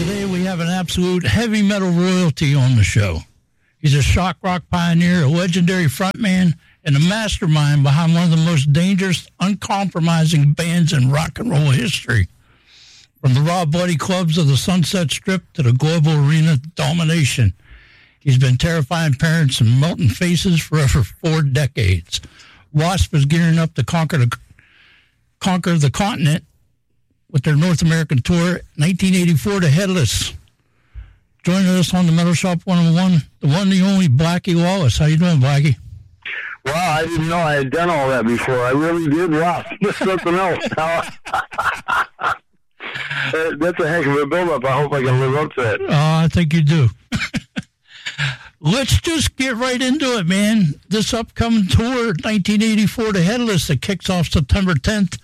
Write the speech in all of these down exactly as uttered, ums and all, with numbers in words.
Today we have an absolute heavy metal royalty on the show. He's a shock rock pioneer, a legendary frontman, and a mastermind behind one of the most dangerous, uncompromising bands in rock and roll history. From the raw, bloody clubs of the Sunset Strip to the global arena domination, he's been terrifying parents and melting faces for over four decades. Wasp is gearing up to conquer the, conquer the continent with their North American tour, nineteen eighty-four to Headless. Joining us on the Metal Shop one oh one, the one, the only, Blackie Lawless. How you doing, Blackie? Wow, I didn't know I had done all that before. I really did. Wow, that's something else. That's a heck of a build-up. I hope I can live up to it. Oh, I think you do. Let's just get right into it, man. This upcoming tour, nineteen eighty-four to Headless, that kicks off September tenth.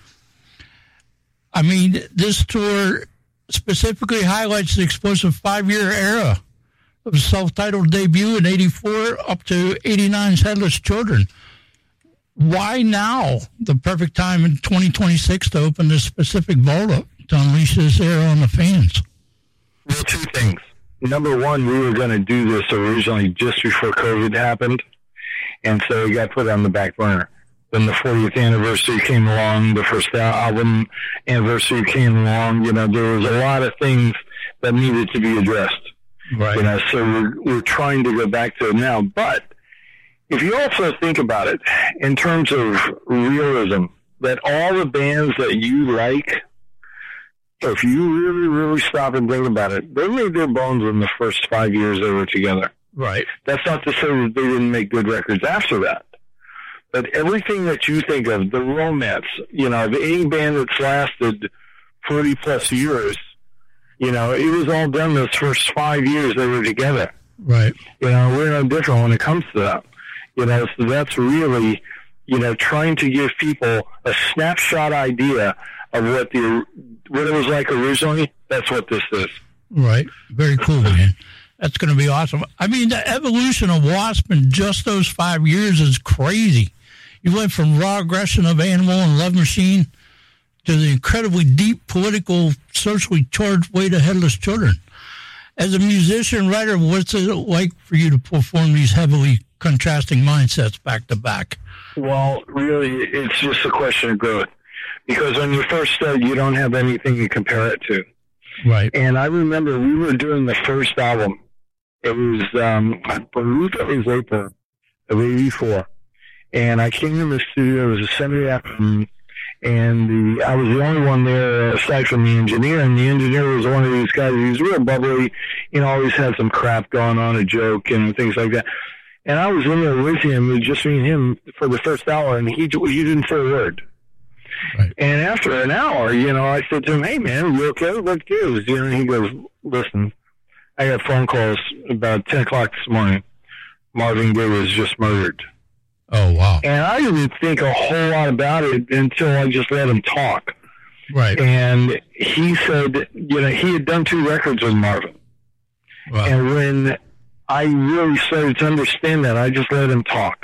I mean, this tour specifically highlights the explosive five-year era of a self-titled debut in eighty-four up to eighty-nine's Headless Children. Why now, the perfect time in twenty twenty-six to open this specific vault up to unleash this era on the fans? Well, two things. Number one, we were going to do this originally just before COVID happened, and so it got put on the back burner. Then the fortieth anniversary came along, the first album anniversary came along. You know, there was a lot of things that needed to be addressed. Right. You know, so we're, we're trying to go back to it now. But if you also think about it in terms of realism, that all the bands that you like, if you really, really stop and think about it, they made their bones in the first five years they were together. Right. That's not to say that they didn't make good records after that. But everything that you think of, the romance, you know, the any band that's lasted forty plus years, you know, it was all done those first five years they were together. Right. You know, we're no different when it comes to that. You know, so that's really, you know, trying to give people a snapshot idea of what the what it was like originally. That's what this is. Right. Very cool, man. That's going to be awesome. I mean, the evolution of Wasp in just those five years is crazy. You went from raw aggression of Animal and Love Machine to the incredibly deep, political, socially charged way to Headless Children. As a musician, writer, what's it like for you to perform these heavily contrasting mindsets back to back? Well, really, it's just a question of growth. Because when you first start, you don't have anything to compare it to. Right. And I remember we were doing the first album. It was, um, I believe it was April of eighty-four. And I came in the studio, it was a Sunday afternoon, and the, I was the only one there aside from the engineer, and the engineer was one of these guys, he was real bubbly, you know, always had some crap going on, a joke, and things like that. And I was in there with him, it was just me and him for the first hour, and he, he didn't say a word. Right. And after an hour, you know, I said to him, hey man, you okay? What gives? You know, and he goes, listen, I got phone calls about ten o'clock this morning. Marvin Gaye was just murdered. Oh, wow. And I didn't think a whole lot about it until I just let him talk. Right. And he said, you know, he had done two records with Marvin. Wow. And when I really started to understand that, I just let him talk.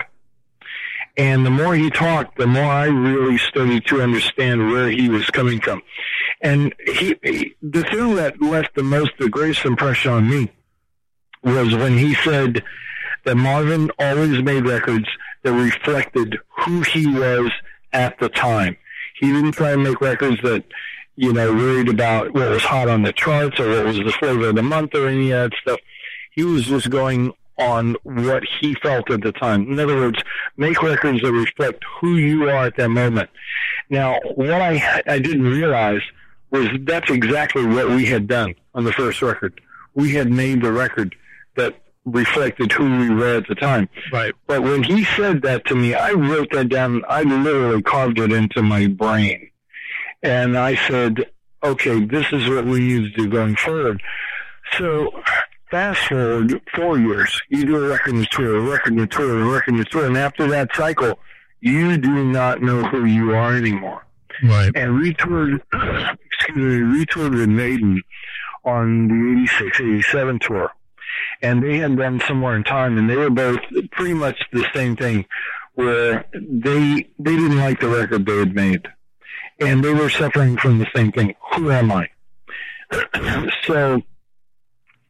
And the more he talked, the more I really started to understand where he was coming from. And he, he the thing that left the most, the greatest impression on me was when he said that Marvin always made records that reflected who he was at the time. He didn't try to make records that, you know, worried about what was hot on the charts or what was the flavor of the month or any of that stuff. He was just going on what he felt at the time. In other words, make records that reflect who you are at that moment. Now, what I, I didn't realize was that's exactly what we had done on the first record. We had made the record that reflected who we were at the time. Right. But when he said that to me, I wrote that down. I literally carved it into my brain. And I said, okay, this is what we need to do going forward. So fast forward four years, you do a record and tour, a record and tour, a record and tour. And after that cycle, you do not know who you are anymore. Right. And we toured, excuse me, we toured with Maiden on the eighty-six eighty-seven tour. And they had done Somewhere in Time, and they were both pretty much the same thing, where they they didn't like the record they had made. And they were suffering from the same thing. Who am I? So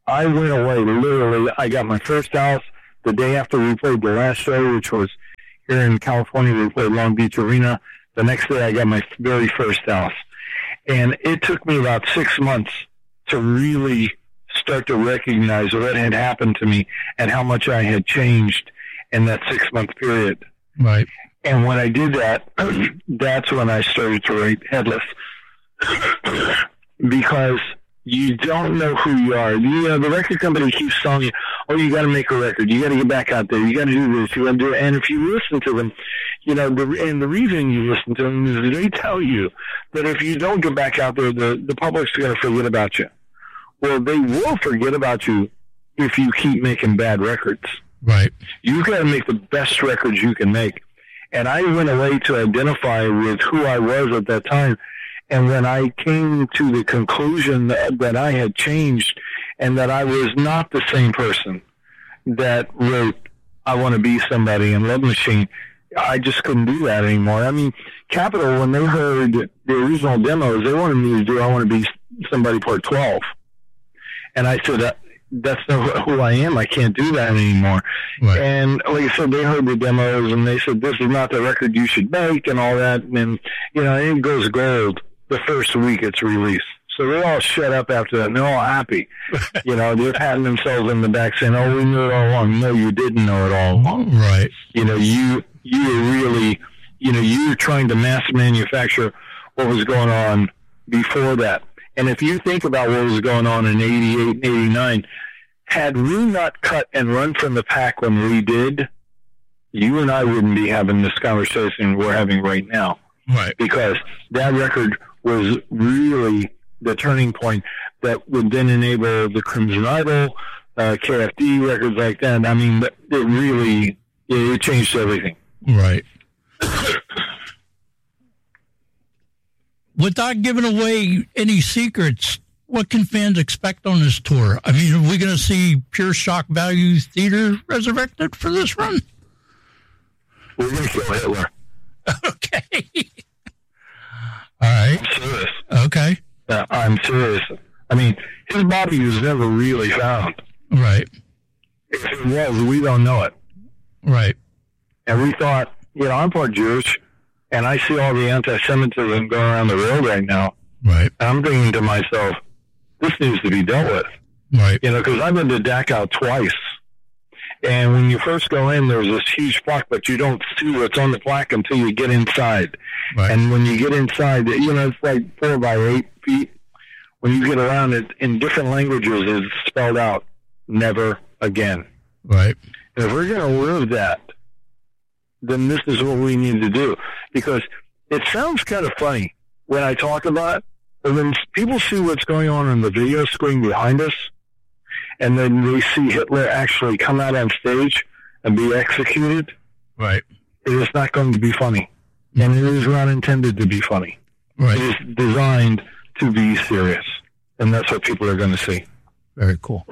I went away, literally. I got my first house the day after we played the last show, which was here in California. We played Long Beach Arena. The next day, I got my very first house. And it took me about six months to really start to recognize what had happened to me and how much I had changed in that six-month period. Right. And when I did that, that's when I started to write Headless. Because you don't know who you are. You know, the record company keeps telling you, oh, you got to make a record. You got to get back out there. You got to do this. You got to do it. And if you listen to them, you know, the, and the reason you listen to them is they tell you that if you don't get back out there, the, the public's going to forget about you. Well, they will forget about you if you keep making bad records. Right. You've got to make the best records you can make. And I went away to identify with who I was at that time. And when I came to the conclusion that, that I had changed and that I was not the same person that wrote I Want to Be Somebody and Love Machine, I just couldn't do that anymore. I mean, Capitol, when they heard the original demos, they wanted me to do I Want to Be Somebody Part twelve. And I said, that, that's not who I am. I can't do that anymore. Right. And like I said, they heard the demos and they said, this is not the record you should make and all that. And, you know, it goes gold the first week it's released. So they all shut up after that, and they're all happy. You know, they're patting themselves in the back saying, oh, we knew it all along. No, you didn't know it all along. Right. You know, you you were really, you know, you were trying to mass manufacture what was going on before that. And if you think about what was going on in eighty-eight and eighty-nine, had we not cut and run from the pack when we did, you and I wouldn't be having this conversation we're having right now. Right. Because that record was really the turning point that would then enable the Crimson Idol, uh, K F D, records like that. I mean, it really, it changed everything. Right. Without giving away any secrets, what can fans expect on this tour? I mean, are we going to see Pure Shock Value Theater resurrected for this run? We're going to kill Hitler. Okay. All right. I'm serious. Okay. Uh, I'm serious. I mean, his body was never really found. Right. If it was, we don't know it. Right. And we thought, you know, I'm part Jewish, and I see all the anti-Semitism going around the world right now. Right. And I'm thinking to myself, this needs to be dealt with. Right. You know, because I've been to Dachau twice. And when you first go in, there's this huge plaque, but you don't see what's on the plaque until you get inside. Right. And when you get inside, you know, it's like four by eight feet. When you get around it, in different languages, it's spelled out, never again. Right. And if we're going to live that, then this is what we need to do. Because it sounds kind of funny when I talk about it, but when people see what's going on on the video screen behind us, and then they see Hitler actually come out on stage and be executed, right? It is not going to be funny. And it is not intended to be funny. Right. It is designed to be serious. And that's what people are going to see. Very cool.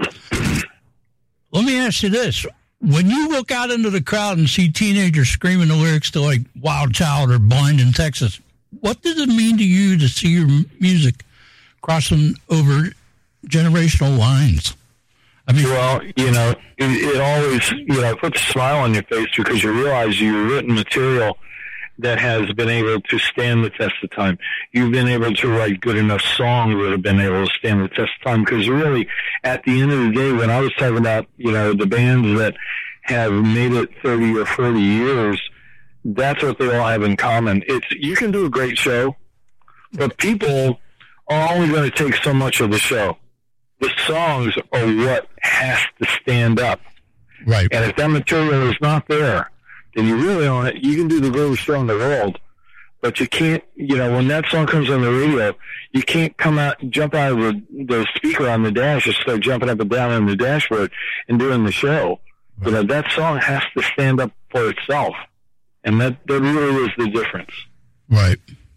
Let me ask you this. When you look out into the crowd and see teenagers screaming the lyrics to like Wild Child or Blind in Texas, what does it mean to you to see your music crossing over generational lines? I mean, well, you know, it, it always, you know, puts a smile on your face because you realize you've written material that has been able to stand the test of time. You've been able to write good enough songs that have been able to stand the test of time. Because really, at the end of the day, when I was talking about, you know, the bands that have made it thirty or forty years, that's what they all have in common. It's, you can do a great show, but people are only going to take so much of the show. The songs are what has to stand up. Right. And if that material is not there, then you really own it. You can do the greatest show in the world, but you can't, you know, when that song comes on the radio, you can't come out, jump out of the, the speaker on the dash and start jumping up and down on the dashboard and doing the show. Right. You know, that song has to stand up for itself. And that, that really is the difference. Right.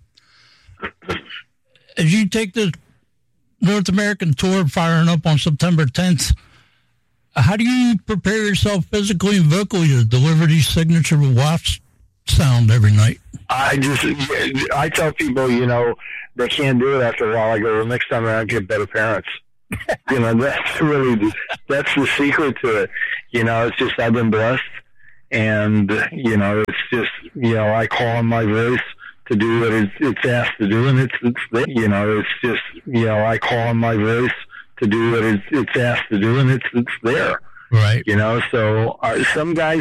As you take the North American tour firing up on September tenth, how do you prepare yourself physically and vocally to deliver these signature wafts sound every night? I just, I tell people, you know, they can't do it after a while. I go, well, next time around, get better parents. You know, that's really, the, that's the secret to it. You know, it's just, I've been blessed, and, you know, it's just, you know, I call on my voice to do what it's, it's asked to do, and it's, it's, you know, it's just, you know, I call on my voice to do what it's, it's asked to do, and it's, it's there. Right. You know, so uh, some guys